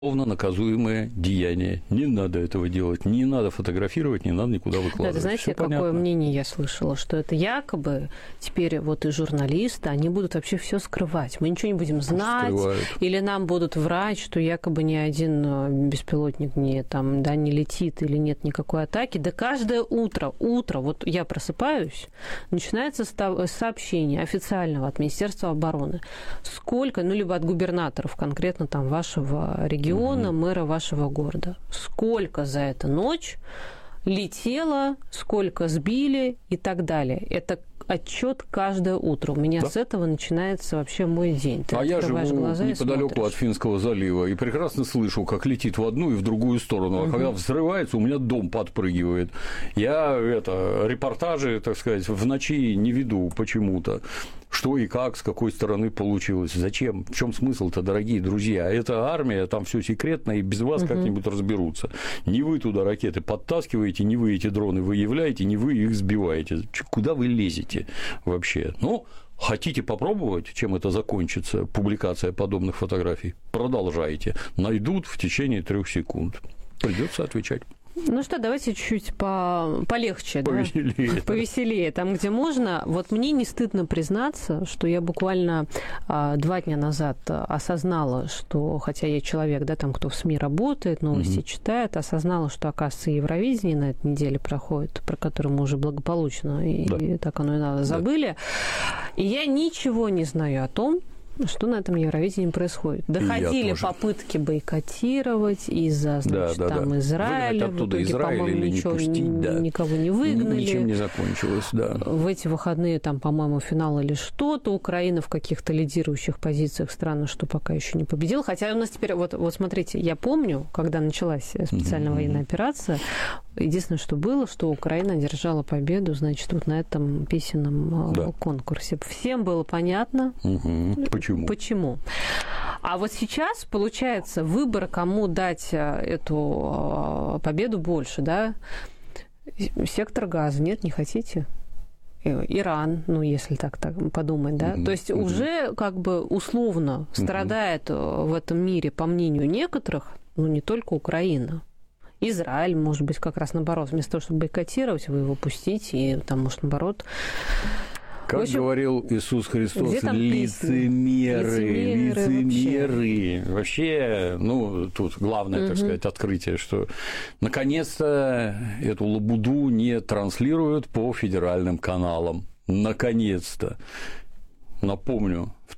наказуемое деяние. Не надо этого делать, не надо фотографировать, не надо никуда выкладывать. Да, знаете, Всё какое понятно. мнение я слышала, что это якобы теперь вот и журналисты, они будут вообще все скрывать. Мы ничего не будем знать, Скрывают. или нам будут врать, что якобы ни один беспилотник не, там, да, не летит или нет никакой атаки. Да каждое утро, вот я просыпаюсь, начинается сообщение официального от Министерства обороны. Сколько, ну, либо от губернаторов конкретно там вашего региона, мэра вашего города. Сколько за эту ночь летело, сколько сбили и так далее. Это отчет каждое утро. У меня с этого начинается вообще мой день. Ты я живу глаза неподалеку от Финского залива и прекрасно слышу, как летит в одну и в другую сторону. А когда взрывается, у меня дом подпрыгивает. Я репортажи, так сказать, в ночи не веду почему-то. Что и как, с какой стороны получилось, зачем, в чем смысл-то, дорогие друзья? Это армия, там все секретно, и без вас как-нибудь разберутся. Не вы туда ракеты подтаскиваете, не вы эти дроны выявляете, не вы их сбиваете. Куда вы лезете вообще? Ну, хотите попробовать, чем это закончится, публикация подобных фотографий? Продолжайте. Найдут в течение 3 секунд. Придется отвечать. Ну что, давайте чуть-чуть полегче, повеселее. Да? Повеселее, там, где можно. Вот мне не стыдно признаться, что я буквально 2 дня назад осознала, что, хотя я человек, да, там, кто в СМИ работает, новости читает, осознала, что, оказывается, Евровидение на этой неделе проходит, про которое мы уже благополучно, и так оно и надо, забыли. И я ничего не знаю о том, что на этом Евровидении происходит. Доходили попытки бойкотировать из-за, Израиля. В итоге, по-моему, никого не выгнали. Ничем не закончилось, да. В эти выходные, там, по-моему, финал или что-то. Украина в каких-то лидирующих позициях. Странно, что пока еще не победила. Хотя у нас теперь, вот смотрите, я помню, когда началась специальная военная операция, единственное, что было, что Украина одержала победу, значит, вот на этом песенном конкурсе. Всем было понятно. Почему? А вот сейчас, получается, выбор, кому дать эту победу больше, да? Сектор Газа. Нет, не хотите? Иран, ну, если так подумать, да? То есть уже как бы условно страдает в этом мире, по мнению некоторых, ну, не только Украина. Израиль, может быть, как раз наоборот. Вместо того, чтобы бойкотировать, вы его пустите, и там, может, наоборот... Как говорил Иисус Христос, лицемеры. Вообще, ну, тут главное, так сказать, открытие, что наконец-то эту лабуду не транслируют по федеральным каналам. Наконец-то. Напомню, в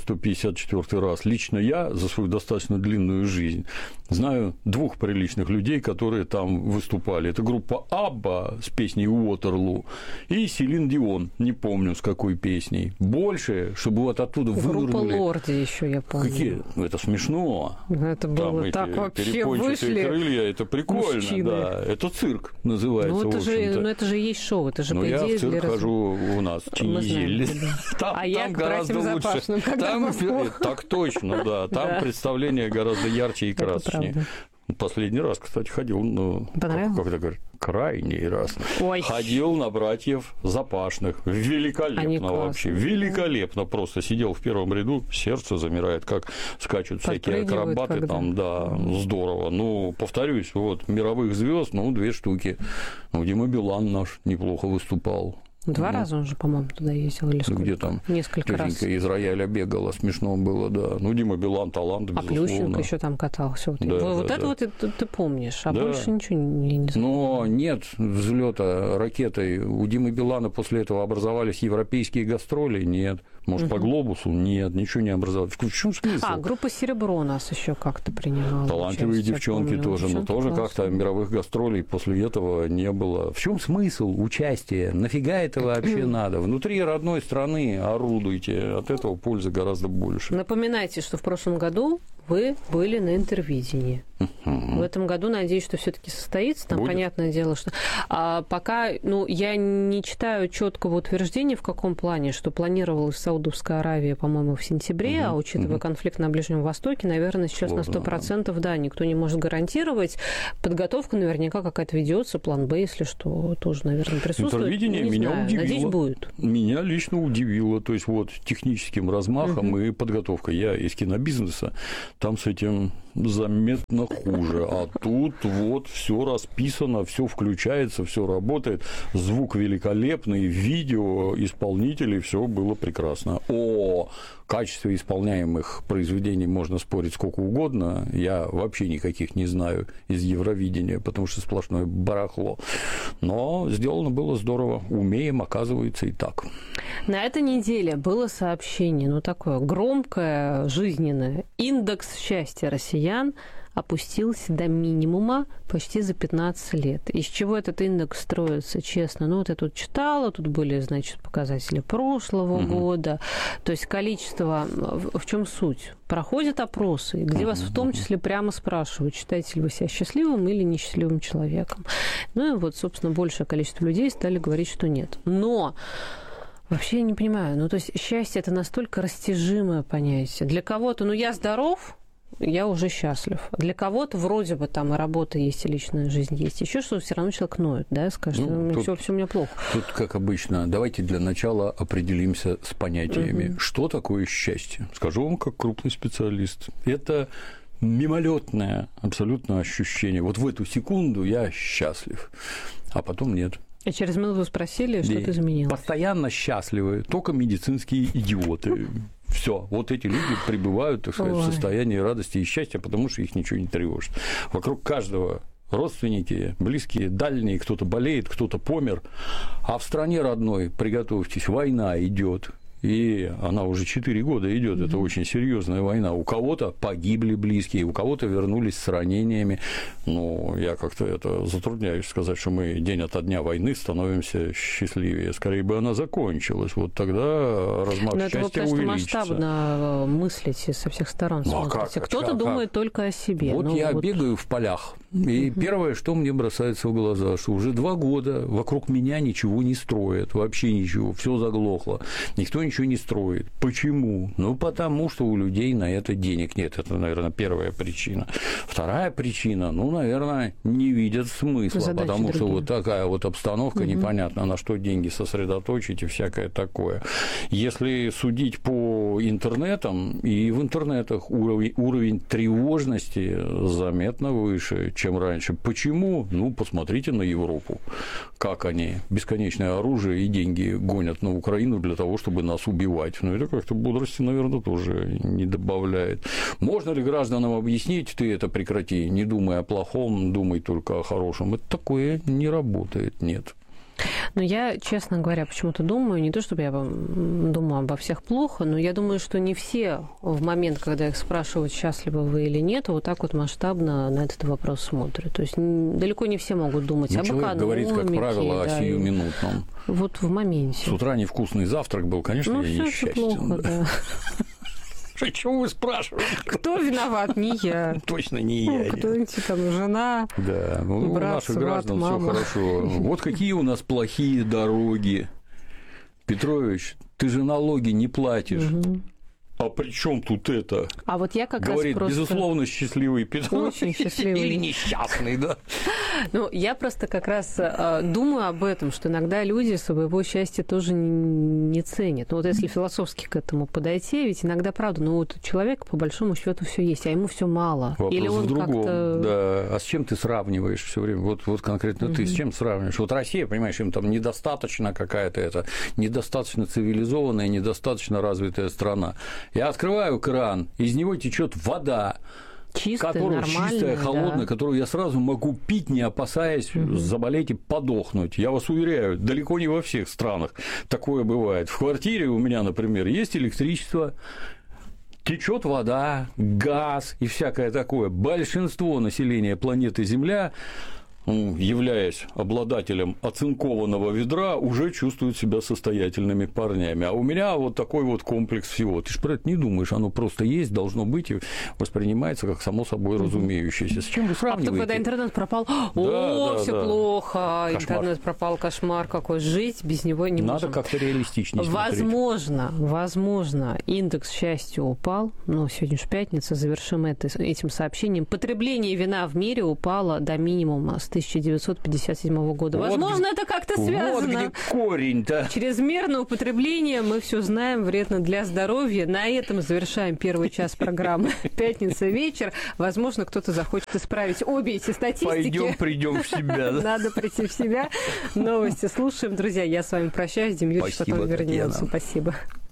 1154 раз лично я за свою достаточно длинную жизнь знаю 2 приличных людей, которые там выступали. Это группа Абба с песней «Уотерлу» и Селин Дион, не помню, с какой песней. Больше, чтобы вот оттуда вынырнули... Группа Лорди еще, я помню. Какие? Ну, это смешно. Это было там так вообще вышли. Крылья, это прикольно, мужчины. Да. Это цирк называется, ну, это же есть шоу, это же, по идее... я в цирк хожу у нас, в Чинизель. Там гораздо лучше. Там, так точно, да. Там представление гораздо ярче и красочнее. Последний раз, кстати, ходил, как это говорят, крайний раз. Ходил на братьев Запашных. Великолепно вообще. Великолепно. Просто сидел в первом ряду, сердце замирает, как скачут всякие акробаты. Там, да, здорово. Ну, повторюсь, вот мировых звезд, 2 штуки. Дима Билан наш неплохо выступал. 2 раза он же, по-моему, туда ездил, или сколько? Где там? Несколько раз. Из рояля бегала, смешно было, да. Дима Билан, талант, безусловно. А Плющенко еще там катался. Да, вот это вот ты помнишь, а больше ничего не знаю. Но нет взлета ракетой. У Димы Билана после этого образовались европейские гастроли? Нет. Может, по глобусу? Нет, ничего не образовалось. В чем смысл? Группа «Серебро» нас еще как-то принимала. Талантливые девчонки тоже, но тоже как-то мировых гастролей после этого не было. В чем смысл участия? Нафига это вообще надо? Внутри родной страны орудуйте, от этого пользы гораздо больше. Напоминайте, что в прошлом году вы были на Интервидении. В этом году, надеюсь, что все-таки состоится. Там, понятное дело, что пока, я не читаю четкого утверждения, в каком плане, что планировалось в Саудовской Аравии, по-моему, в сентябре, а учитывая конфликт на Ближнем Востоке, наверное, сейчас на 100%, да, никто не может гарантировать. Подготовка наверняка какая-то ведется, план Б, если что, тоже, наверное, присутствует. Интервидение меня удивило. Надеюсь, будет. Меня лично удивило. То есть, вот техническим размахом и подготовкой. Я из кинобизнеса, там с этим заметно хуже. А тут вот все расписано, все включается, все работает, звук великолепный, видео, исполнители, все было прекрасно. О качестве исполняемых произведений можно спорить сколько угодно, я вообще никаких не знаю из Евровидения, потому что сплошное барахло. Но сделано было здорово, умеем, оказывается, и так. На этой неделе было сообщение, ну такое громкое, жизненное. Индекс счастья россиян опустился до минимума почти за 15 лет. Из чего этот индекс строится, честно? Ну, вот я тут читала, тут были, значит, показатели прошлого года. То есть количество... В чем суть? Проходят опросы, где вас в том числе прямо спрашивают, считаете ли вы себя счастливым или несчастливым человеком. Ну и вот, собственно, большее количество людей стали говорить, что нет. Но... Вообще я не понимаю. Ну, то есть счастье – это настолько растяжимое понятие. Для кого-то, ну, я здоров, я уже счастлив. Для кого-то вроде бы там и работа есть, и личная жизнь есть. Еще что-то все равно человек ноет, да, скажет, все у меня плохо. Тут, как обычно, давайте для начала определимся с понятиями. Что такое счастье? Скажу вам, как крупный специалист. Это мимолетное абсолютно ощущение. Вот в эту секунду я счастлив, а потом нет. И через минуту спросили, что-то изменилось. Постоянно счастливы только медицинские идиоты. Все, вот эти люди пребывают, так сказать, в состоянии радости и счастья, потому что их ничего не тревожит. Вокруг каждого родственники, близкие, дальние, кто-то болеет, кто-то помер. А в стране родной, приготовьтесь, война идет. И она уже 4 года идет. Это очень серьезная война. У кого-то погибли близкие, у кого-то вернулись с ранениями. Ну, я как-то это затрудняюсь сказать, что мы день ото дня войны становимся счастливее. Скорее бы она закончилась. Вот тогда размах счастья увеличится. Но это вы просто масштабно мыслите со всех сторон. Смотрите. Кто-то думает только о себе. Вот я бегаю в полях. И первое, что мне бросается в глаза, что уже 2 года вокруг меня ничего не строят, вообще ничего, все заглохло, никто ничего не строит. Почему? Ну, потому что у людей на это денег нет. Это, наверное, первая причина. Вторая причина, ну, наверное, не видят смысла, задачи потому другие. Что вот такая вот обстановка, непонятно, на что деньги сосредоточить и всякое такое. Если судить по интернетам, и в интернетах уровень тревожности заметно выше, чем раньше. Почему? Ну, посмотрите на Европу. Как они бесконечное оружие и деньги гонят на Украину для того, чтобы нас убивать. Ну, это как-то бодрости, наверное, тоже не добавляет. Можно ли гражданам объяснить, ты это прекрати, не думай о плохом, думай только о хорошем? Это такое не работает, нет. Но я, честно говоря, почему-то думаю, не то чтобы я думаю обо всех плохо, но я думаю, что не все в момент, когда их спрашивают, счастливы вы или нет, вот так вот масштабно на этот вопрос смотрят. То есть далеко не все могут думать об экономике. Человек говорит, как правило, о сиюминутном. Вот в моменте. С утра невкусный завтрак был, конечно, я несчастен. Плохо, да. Чего вы спрашиваете? Кто виноват? Не я. Точно не я. Кто-нибудь там, жена, да, ну, брат, у наших граждан все мама. хорошо. Вот какие у нас плохие дороги. Петрович, ты же налоги не платишь. А при чем тут это? А вот я как говорит, раз просто... безусловно, счастливый Петрович. Очень счастливый. Или несчастный, да? Ну, я просто как раз думаю об этом, что иногда люди своего счастья тоже не ценят. Ну, вот если философски к этому подойти, ведь иногда, правда, ну, вот у человека, по большому счету все есть, а ему все мало. Вопрос или он в другом, как-то... да. А с чем ты сравниваешь все время? Вот конкретно ты с чем сравниваешь? Вот Россия, понимаешь, им там недостаточно какая-то это, недостаточно цивилизованная, недостаточно развитая страна. Я открываю кран, из него течет вода, которая чистая, холодная, да. Которую я сразу могу пить, не опасаясь заболеть и подохнуть. Я вас уверяю, далеко не во всех странах такое бывает. В квартире у меня, например, есть электричество, течет вода, газ и всякое такое. Большинство населения планеты Земля, являясь обладателем оцинкованного ведра, уже чувствуют себя состоятельными парнями. А у меня вот такой вот комплекс всего. Ты же про это не думаешь, оно просто есть, должно быть и воспринимается как само собой разумеющееся. С чем вы сравниваете? А потом, когда интернет пропал, все плохо, кошмар. Интернет пропал, кошмар какой, жить без него не Надо можем. как-то реалистичнее Возможно, индекс счастья упал, но сегодня же пятница, завершим этим сообщением. Потребление вина в мире упало до минимума с 1957 года. Возможно, это как-то связано. Вот где корень-то. Чрезмерное употребление, мы все знаем, вредно для здоровья. На этом завершаем первый час программы «Пятница вечер». Возможно, кто-то захочет исправить обе эти статистики. Пойдем, придем в себя. Надо прийти в себя. Новости слушаем. Друзья, я с вами прощаюсь. Демьюрич потом вернется. Спасибо.